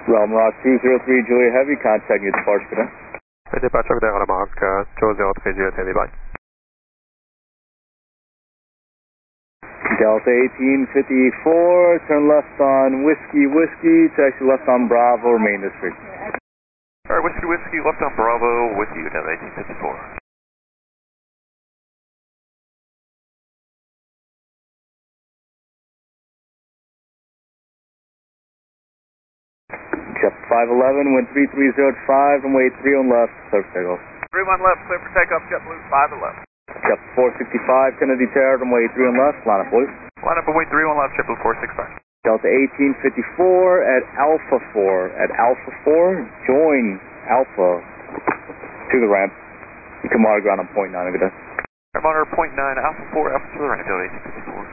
Realm Rock 203 Julia Heavy, contact your departure for that. Departure for Realm Rock 203 Julia Heavy, bye. Delta 1854, turn left on Whiskey, taxi left on Bravo, remain discreet. Alright, Whiskey, left on Bravo, with you, Delta 1854. Jet 511, wind 3305, runway 30 left, clear for takeoff. 31 left, clear for takeoff, JetBlue 511. Jet 465, Kennedy Tower, runway 31 left, line up please. Line up runway 31 left, JetBlue 465. Delta 1854 at Alpha 4, join Alpha to the ramp. You can monitor ground on point 9, good day. Monitor point 9, Alpha 4 to the ramp, Delta 1854.